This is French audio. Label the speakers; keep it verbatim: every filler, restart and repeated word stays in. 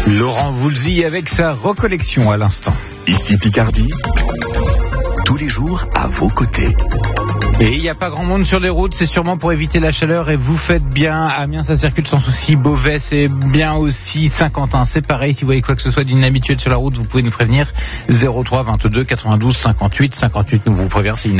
Speaker 1: Laurent Voulzy avec sa recollection à l'instant.
Speaker 2: Ici Picardie, tous les jours à vos côtés.
Speaker 1: Et il n'y a pas grand monde sur les routes, c'est sûrement pour éviter la chaleur et vous faites bien. Amiens, ça circule sans souci. Beauvais, c'est bien aussi. Saint-Quentin, c'est pareil. Si vous voyez quoi que ce soit d'inhabituel sur la route, vous pouvez nous prévenir. zéro trois vingt-deux quatre-vingt-douze cinquante-huit cinquante-huit. Nous vous prévenir, c'est une